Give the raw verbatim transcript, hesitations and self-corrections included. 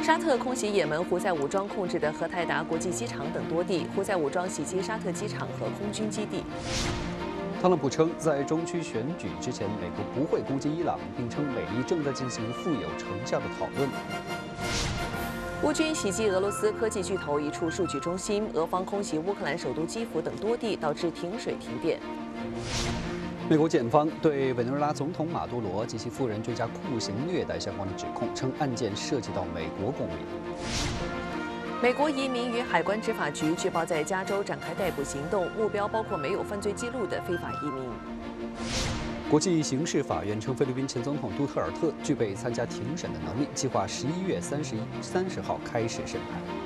沙特空袭也门胡塞武装控制的荷台达国际机场等多地，胡塞武装袭击沙特机场和空军基地。 特朗普称，在中区选举之前，美国不会攻击伊朗，并称美伊正在进行富有成效的讨论。 乌军袭击俄罗斯科技巨头一处数据中心，俄方空袭乌克兰首都基辅等多地，导致停水停电。 美国检方对委内瑞拉总统马杜罗及其夫人追加酷刑虐待相关的指控，称案件涉及到美国公民。 美国移民与海关执法局据报在加州展开逮捕行动，目标包括没有犯罪记录的非法移民。 国际刑事法院称，菲律宾前总统杜特尔特具备参加庭审的能力，计划十一月三十一三十号开始审判。